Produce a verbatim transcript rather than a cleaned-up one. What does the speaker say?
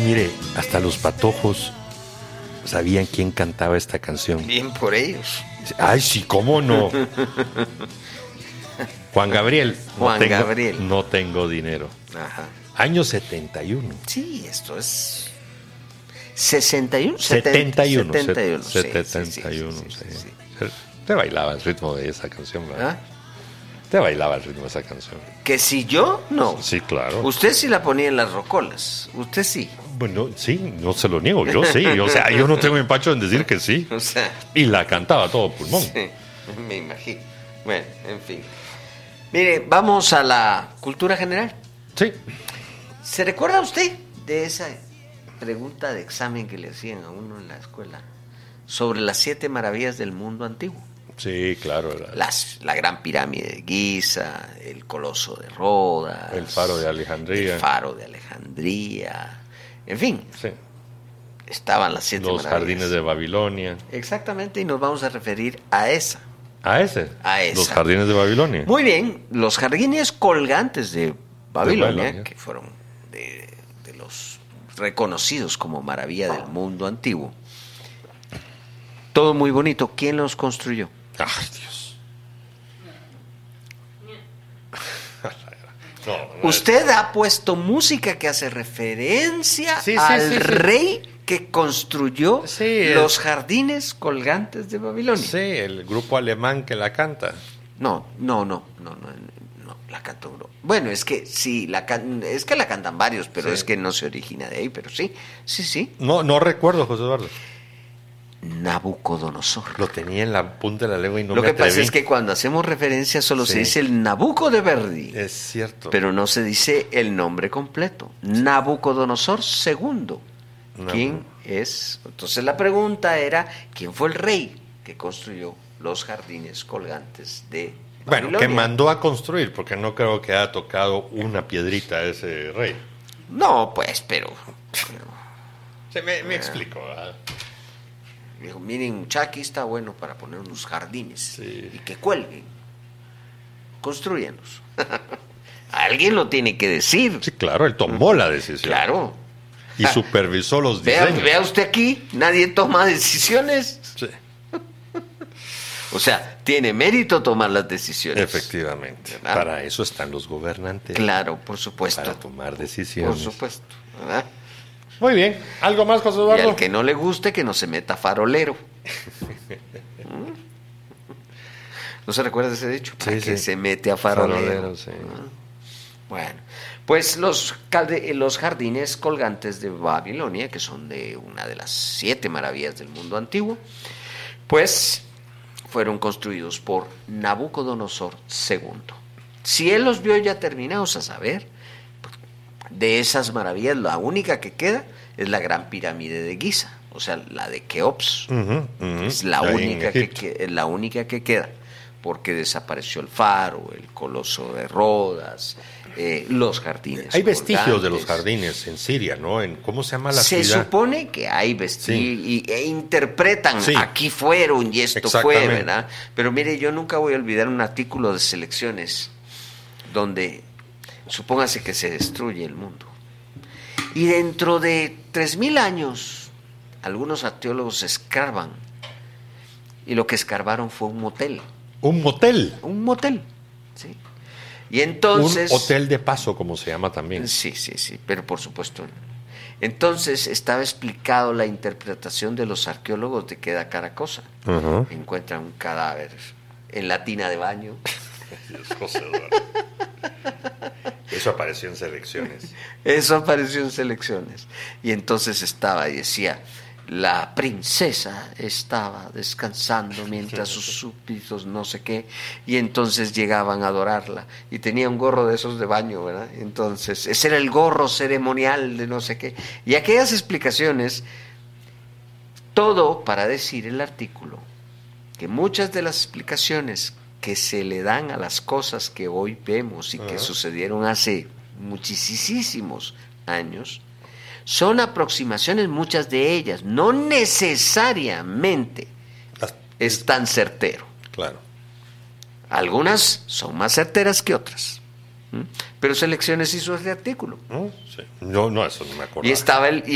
Mire, hasta los patojos sabían quién cantaba esta canción. Bien por ellos. Ay, sí, ¿cómo no? Juan Gabriel. No Juan tengo, Gabriel. No tengo dinero. Ajá. Año setenta y uno. Sí, esto es... ¿sesenta y uno? setenta y uno. setenta y uno, sí, setenta y uno, sí, sí, sí, sí. sí. Te bailaba el ritmo de esa canción, ¿verdad? ¿Ah? Te bailaba el ritmo de esa canción. Que si yo, no. Sí, claro. Usted sí la ponía en las rocolas. Usted sí. Bueno, sí, no se lo niego, yo sí. O sea, yo no tengo empacho en decir que sí. O sea... Y la cantaba a todo pulmón. Sí, me imagino. Bueno, en fin. Mire, vamos a la cultura general. Sí. ¿Se recuerda usted de esa pregunta de examen que le hacían a uno en la escuela sobre las siete maravillas del mundo antiguo? Sí, claro. Era Las, la gran pirámide de Giza, el coloso de Rodas, el faro de Alejandría. el faro de Alejandría, en fin, Sí. estaban las siete Los maravillas. jardines de Babilonia. Exactamente, y nos vamos a referir a esa. ¿A ese? A esa. Los jardines de Babilonia. Muy bien, los jardines colgantes de Babilonia, De Babilonia. que fueron de, de los reconocidos como maravilla del mundo antiguo. Todo muy bonito. ¿Quién los construyó? Ay, Dios. No, no Usted ha puesto música que hace referencia Sí, sí, al sí, sí. rey que construyó Sí, los es- jardines colgantes de Babilonia. Sí, el grupo alemán que la canta. No, no, no, no, no, no, la cantó uno. Bueno, es que sí, la can- es que la cantan varios, pero Sí. es que no se origina de ahí, pero sí, sí, sí. No, no recuerdo, José Eduardo. Nabucodonosor. Lo tenía en la punta de la lengua y no Lo me que atreví. pasa es que cuando hacemos referencia solo se Sí. dice el Nabucco de Verdi, Es cierto. pero no se dice el nombre completo. Nabucodonosor segundo. Nabu- ¿Quién es? Entonces la pregunta era, ¿quién fue el rey que construyó los jardines colgantes de Bueno, que Babilonia? mandó a construir, porque no creo que haya tocado una piedrita a ese rey. No, pues, pero... Sí, me, me explico. ¿verdad? Dijo, miren, muchacha, aquí está bueno para poner unos jardines Sí. y que cuelguen. Construyanlos. Alguien lo tiene que decir. Sí, claro, él tomó la decisión. Claro. Y supervisó los Vea, diseños. vea usted aquí, nadie toma decisiones. Sí, O sea, tiene mérito tomar las decisiones. efectivamente. ¿Verdad? Para eso están los gobernantes. Claro, por supuesto. Para tomar Por decisiones. supuesto. ¿Verdad? Muy bien. ¿Algo más, José Y Eduardo? al que no le guste, que no se meta farolero. ¿Mm? ¿No se recuerda ese dicho? Sí, ¿Para qué sí. se mete a farolero? Farolero, sí. Bueno, pues los, calde- los jardines colgantes de Babilonia, que son de una de las siete maravillas del mundo antiguo, pues fueron construidos por Nabucodonosor segundo. Si él los vio ya terminados, a saber, de esas maravillas, la única que queda es la gran pirámide de Giza, o sea, la de Keops. Ujú, ujú. Es la Ahí en única que, Egipto. que- es la única que queda, porque desapareció el faro, el coloso de Rodas, eh, los jardines. Hay vestigios de los colgantes. jardines en Siria, ¿no? En, ¿Cómo se llama la Se ciudad? supone que hay vestigios Sí. y, e interpretan, Sí. aquí fueron y esto fue, Exactamente. ¿verdad? Pero mire, yo nunca voy a olvidar un artículo de Selecciones donde supóngase que se destruye el mundo. Y dentro de tres mil años, algunos arqueólogos escarban. Y lo que escarbaron fue un motel. Un motel. Un motel, ¿sí? Y Un entonces... hotel de paso, como se llama también. Sí, sí, sí, pero por supuesto. Entonces estaba explicado la interpretación de los arqueólogos de cada cada cosa. Ujú. Encuentran un cadáver en la tina de baño. Dios, José Eduardo. Eso apareció en selecciones. Eso apareció en Selecciones. Y entonces estaba y decía, la princesa estaba descansando mientras sus súbditos no sé qué, y entonces llegaban a adorarla. Y tenía un gorro de esos de baño, ¿verdad? Entonces, ese era el gorro ceremonial de no sé qué. Y aquellas explicaciones, todo para decir el artículo, que muchas de las explicaciones que se le dan a las cosas que hoy vemos y que Ajá. sucedieron hace muchísimos años, son aproximaciones, muchas de ellas, no necesariamente Las- es tan certero. Claro. Algunas son más certeras que otras. ¿Mm? Pero Selecciones hizo este artículo. ¿No? Sí. No, no, eso no me acuerdo. Y estaba el,